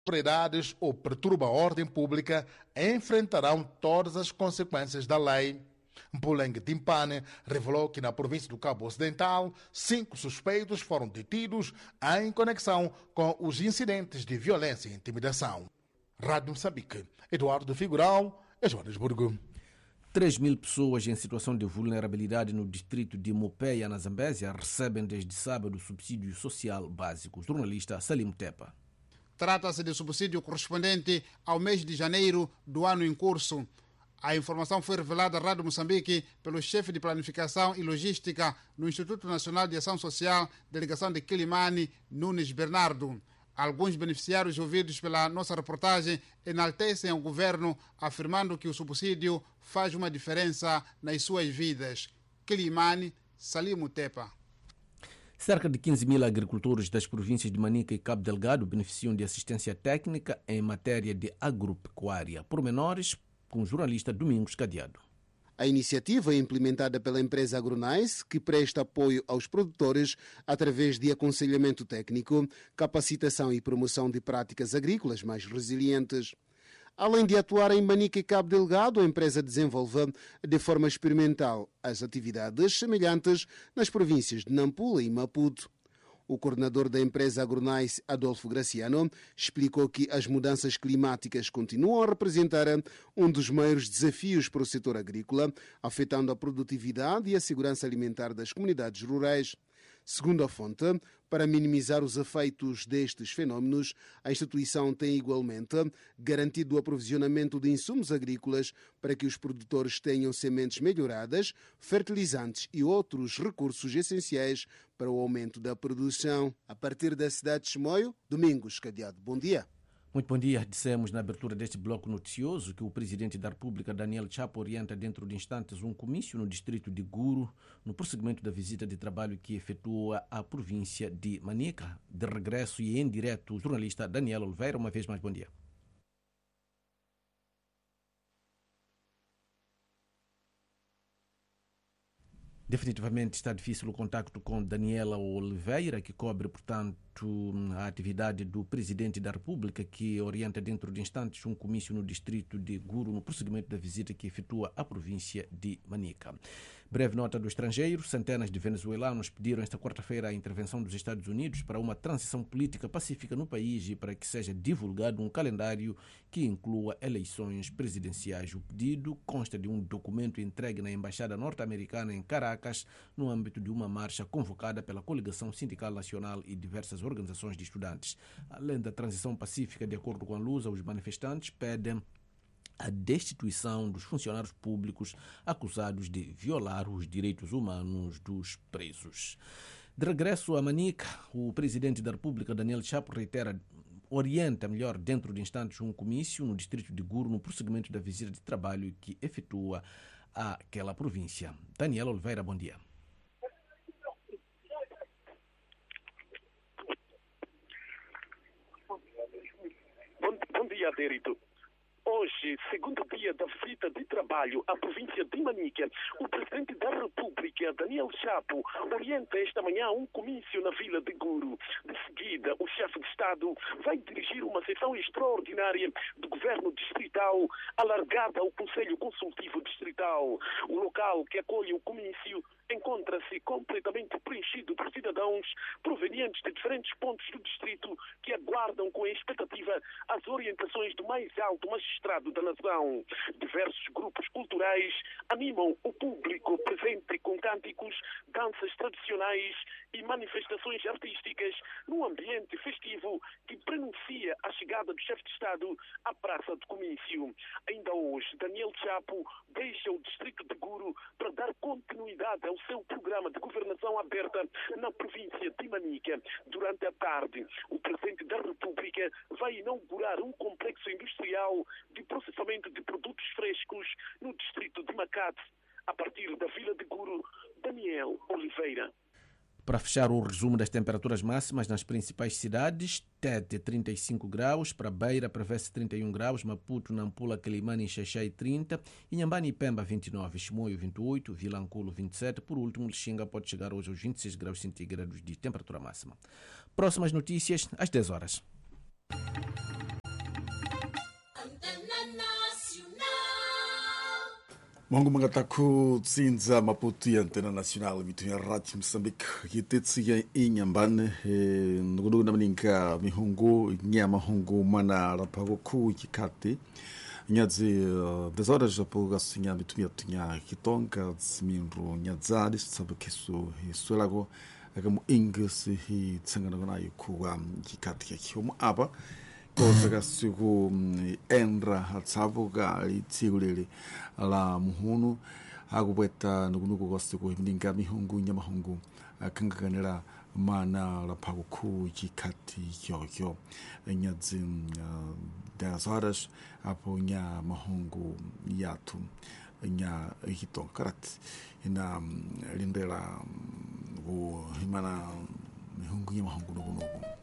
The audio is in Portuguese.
autoridades ou perturba a ordem pública enfrentarão todas as consequências da lei. Mpuleng Timpane revelou que na província do Cabo Ocidental, 5 suspeitos foram detidos em conexão com os incidentes de violência e intimidação. Rádio Moçambique, Eduardo Figural, Joanesburgo. 3.000 pessoas em situação de vulnerabilidade no distrito de Mopeia, na Zambésia, recebem desde sábado subsídio social básico. Jornalista Salim Tepa. Trata-se de subsídio correspondente ao mês de janeiro do ano em curso. A informação foi revelada à Rádio Moçambique pelo chefe de planificação e logística no Instituto Nacional de Ação Social, delegação de Quilimane, Nunes Bernardo. Alguns beneficiários ouvidos pela nossa reportagem enaltecem ao governo, afirmando que o subsídio faz uma diferença nas suas vidas. Quilimane, Salim Tepa. Cerca de 15.000 agricultores das províncias de Manica e Cabo Delgado beneficiam de assistência técnica em matéria de agropecuária. Pormenores com o jornalista Domingos Cadeado. A iniciativa é implementada pela empresa Agronais, que presta apoio aos produtores através de aconselhamento técnico, capacitação e promoção de práticas agrícolas mais resilientes. Além de atuar em Manica e Cabo Delgado, a empresa desenvolve de forma experimental as atividades semelhantes nas províncias de Nampula e Maputo. O coordenador da empresa Agronais, Adolfo Graciano, explicou que as mudanças climáticas continuam a representar um dos maiores desafios para o setor agrícola, afetando a produtividade e a segurança alimentar das comunidades rurais. Segundo a fonte, para minimizar os efeitos destes fenómenos, a instituição tem igualmente garantido o aprovisionamento de insumos agrícolas para que os produtores tenham sementes melhoradas, fertilizantes e outros recursos essenciais para o aumento da produção. A partir da cidade de Chimoio, Domingos Cadeado. Bom dia. Muito bom dia. Dissemos na abertura deste bloco noticioso que o presidente da República, Daniel Chapo, orienta dentro de instantes um comício no distrito de Guru, no prosseguimento da visita de trabalho que efetua à província de Manica. De regresso e em direto, o jornalista Daniel Oliveira. Uma vez mais, bom dia. Definitivamente está difícil o contacto com Daniela Oliveira, que cobre, portanto, a atividade do presidente da República, que orienta dentro de instantes um comício no distrito de Guru, no prosseguimento da visita que efetua à província de Manica. Breve nota do estrangeiro: centenas de venezuelanos pediram esta quarta-feira a intervenção dos Estados Unidos para uma transição política pacífica no país e para que seja divulgado um calendário que inclua eleições presidenciais. O pedido consta de um documento entregue na Embaixada Norte-Americana em Caracas, no âmbito de uma marcha convocada pela Coligação Sindical Nacional e diversas organizações de estudantes. Além da transição pacífica, de acordo com a Lusa, os manifestantes pedem a destituição dos funcionários públicos acusados de violar os direitos humanos dos presos. De regresso a Manica, o presidente da República, Daniel Chapo, orienta dentro de instantes um comício no distrito de Guru, no prosseguimento da visita de trabalho que efetua àquela província. Daniel Oliveira, bom dia. Bom dia, Derito. Hoje, segundo dia da visita de trabalho à província de Manica, o presidente da República, Daniel Chapo, orienta esta manhã um comício na vila de Guru. De seguida, o chefe de Estado vai dirigir uma sessão extraordinária do governo distrital, alargada ao Conselho Consultivo Distrital. O local que acolhe o comício encontra-se completamente preenchido por cidadãos provenientes de diferentes pontos do distrito que aguardam com expectativa as orientações do mais alto magistrado da nação. Diversos grupos culturais animam o público presente com cânticos, danças tradicionais e manifestações artísticas num ambiente festivo que prenuncia a chegada do chefe de Estado à Praça do Comício. Ainda hoje, Daniel Chapo deixa o distrito de Guru para dar continuidade ao seu programa de governação aberta na província de Manica. Durante a tarde, o presidente da República vai inaugurar um complexo industrial de processamento de produtos frescos no distrito de Macate, a partir da vila de Guru. Daniel Oliveira. Para fechar o resumo das temperaturas máximas nas principais cidades: Tete 35 graus, para Beira prevê-se 31 graus, Maputo, Nampula, Quelimane e Xaixai 30, Inhambane e Pemba 29, Chimoio 28, Vilanculo 27, por último Lixinga pode chegar hoje aos 26 graus centígrados de temperatura máxima. Próximas notícias às 10 horas. Mongo mangataku tsinza Maputo ya Antena Nacional mitu ya Rádio Moçambique yitetsi ya inyambane nugudu na maninka mihungu nyama hungu mana rapago ku kikati nyazi desora japo gasinya mitu ya tunya kitonga zimindro nyazadi sabu kesu hiswelago agamu ingesi hi tsangana gona yukuwa kikati kiyomu aba kozaga siku endra hatsavuga litsigulele la muhunu agubweta nugunugo gosiku ndinga mihungu nyamahungu kangaganira mana la paguku kikati kyokyo nyazi dazaras apo nya mahungu yatu nya hitonkarat ina lindela go himana mihungu nyamahungu nugunugo